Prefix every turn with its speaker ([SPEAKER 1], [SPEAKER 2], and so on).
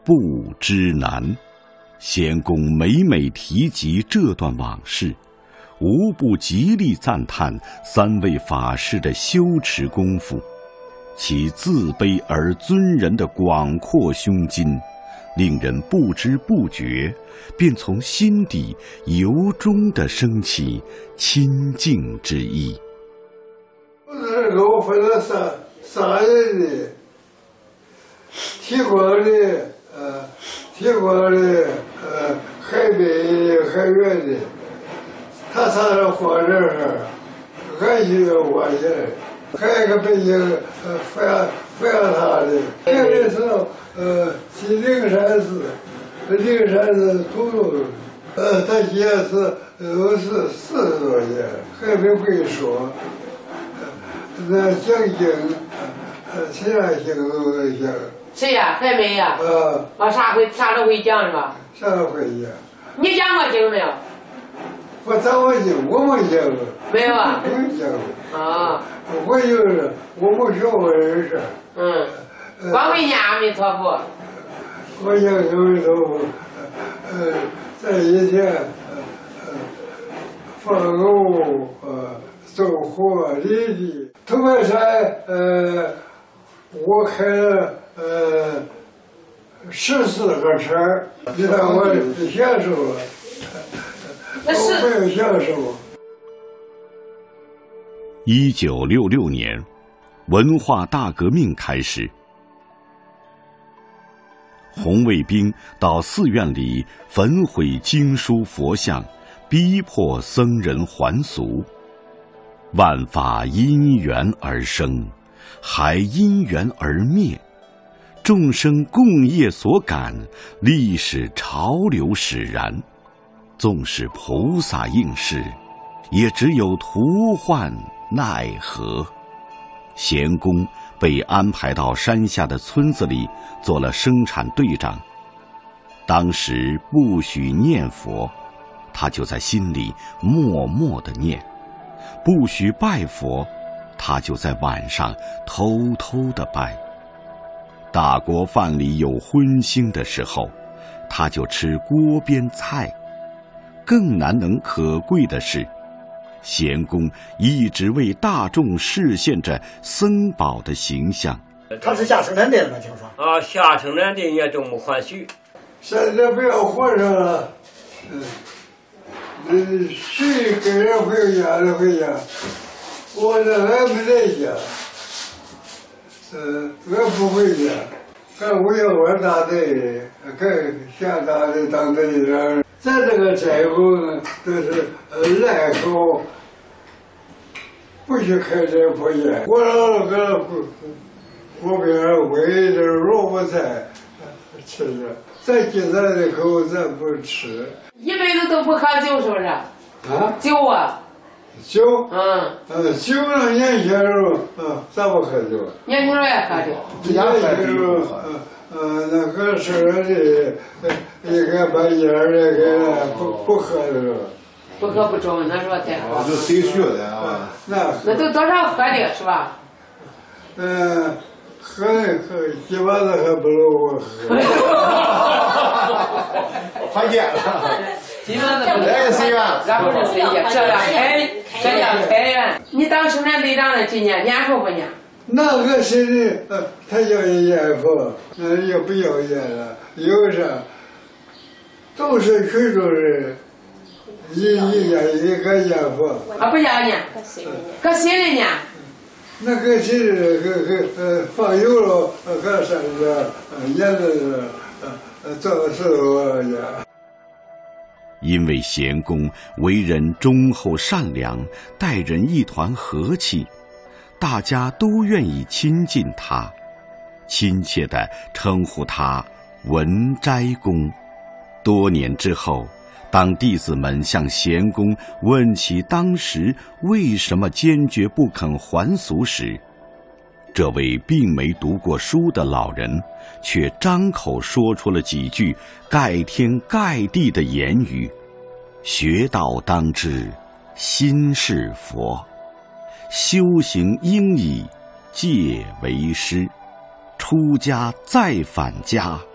[SPEAKER 1] 不知难。贤公每每提及这段往事，无不极力赞叹三位法师的修持功夫，其自卑而尊人的广阔胸襟，令人不知不觉便从心底由衷地升起亲近之意。
[SPEAKER 2] 给我分了三人的，提光的，海北海远的，他仨人放这儿，俺就我去，还有一个北京扶阳他的，这个是去灵山寺土路，他今年是40多年，还没会说。那讲经，其他经都能讲。
[SPEAKER 3] 谁呀？还没呀？啥都会讲是吧？
[SPEAKER 2] 啥都会讲。
[SPEAKER 3] 你讲过经没有？
[SPEAKER 2] 我讲过经，我没讲过。
[SPEAKER 3] 没有啊？
[SPEAKER 2] 没讲过。
[SPEAKER 3] 啊。
[SPEAKER 2] 我就是我没学过这事。
[SPEAKER 3] 光会念阿弥陀佛。
[SPEAKER 2] 我讲阿弥陀佛，在以前，放狗走火礼的。头半山，我开了14个车，你看我享受了，我没有享受。
[SPEAKER 1] 1966年，文化大革命开始，红卫兵到寺院里焚毁经书佛像，逼迫僧人还俗。万法因缘而生，还因缘而灭，众生共业所感，历史潮流使然。纵使菩萨应是，也只有徒患奈何。贤公被安排到山下的村子里做了生产队长。当时不许念佛，他就在心里默默地念；不许拜佛，他就在晚上偷偷地拜。大锅饭里有荤腥的时候，他就吃锅边菜。更难能可贵的是，贤公一直为大众示现着僧宝的形象。
[SPEAKER 4] 他是下生产队的吗？听说
[SPEAKER 5] 下生产队也都没欢喜。
[SPEAKER 2] 现在不要活着了，谁跟人回家就回家，我这俺不在家，俺不回家，俺我要我大队，跟下大队当队长。咱这个斋后呢，都是赖口，不许开这破烟。我老搁锅边煨点萝卜菜吃着，咱今咱的口咱不吃。
[SPEAKER 3] 一辈子都不喝酒是不是？酒啊。
[SPEAKER 2] 酒？酒呢？年轻时候，咱不喝酒。
[SPEAKER 3] 年轻时候也喝酒。
[SPEAKER 2] 年轻时候，那个时候的，一个把烟那个不喝的时候。
[SPEAKER 3] 不喝不中，那时候再喝。
[SPEAKER 6] 就谁学的啊？
[SPEAKER 3] 那都多少喝的是吧？
[SPEAKER 2] 喝基本上还不如我喝。
[SPEAKER 6] 还见了。
[SPEAKER 3] 基本上不如。俺不是随便，这样开源。你当生产队长的今年念佛不念？
[SPEAKER 2] 那个谁的，他要念佛，也不要念了。有啥？都是群众人，一个念佛。
[SPEAKER 3] 不要念，搁心里念。
[SPEAKER 2] 那个谁放油了，搁山上念的做事我念。
[SPEAKER 1] 因为贤公为人忠厚善良，待人一团和气，大家都愿意亲近他，亲切地称呼他文斋公。多年之后，当弟子们向贤公问起当时为什么坚决不肯还俗时，这位并没读过书的老人却张口说出了几句盖天盖地的言语：学道当知心是佛，修行应以戒为师，出家再返家，